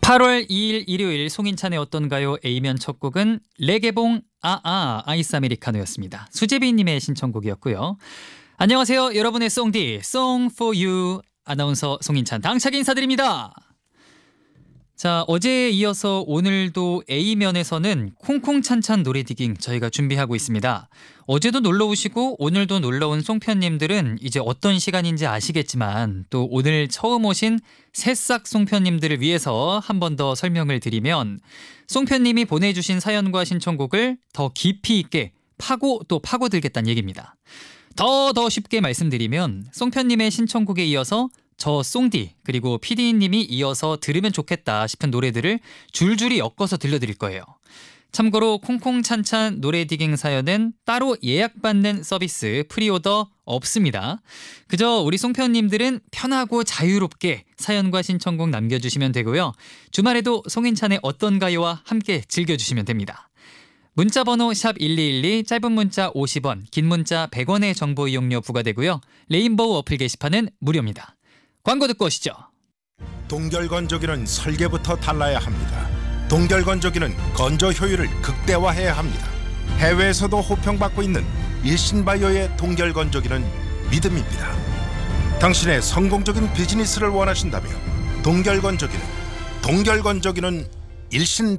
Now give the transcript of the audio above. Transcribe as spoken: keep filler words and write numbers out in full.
팔월 이일 일요일 송인찬의 어떤가요? A면 첫 곡은 레게봉 아아 아이스 아메리카노였습니다. 수재비님의 신청곡이었고요. 안녕하세요. 여러분의 송디 Song for You 아나운서 송인찬 당차게 인사드립니다. 자, 어제에 이어서 오늘도 A면에서는 콩콩찬찬 노래디깅 저희가 준비하고 있습니다. 어제도 놀러오시고 오늘도 놀러온 송편님들은 이제 어떤 시간인지 아시겠지만 또 오늘 처음 오신 새싹 송편님들을 위해서 한 번 더 설명을 드리면 송편님이 보내주신 사연과 신청곡을 더 깊이 있게 파고 또 파고들겠다는 얘기입니다. 더 더 쉽게 말씀드리면 송편님의 신청곡에 이어서 저 송디 그리고 피디님이 이어서 들으면 좋겠다 싶은 노래들을 줄줄이 엮어서 들려드릴 거예요. 참고로 콩콩찬찬 노래디깅 사연은 따로 예약받는 서비스 프리오더 없습니다. 그저 우리 송편님들은 편하고 자유롭게 사연과 신청곡 남겨주시면 되고요. 주말에도 송인찬의 어떤가요와 함께 즐겨주시면 됩니다. 문자번호 샵 일이일이 짧은 문자 오십 원 긴 문자 백 원의 정보 이용료 부과되고요. 레인보우 어플 게시판은 무료입니다. 광고 듣고 오시죠. 동결건조기는 설계부터 달라야 합니다. 동결건조기는 건조 효율을 극대화해야 합니다. 해외에서도 호평받고 있는 일신바이오의 동결건조기는 믿음입니다. 당신의 성공적인 비즈니스를 원하신다면 동결건조기는 동결건조기는 일신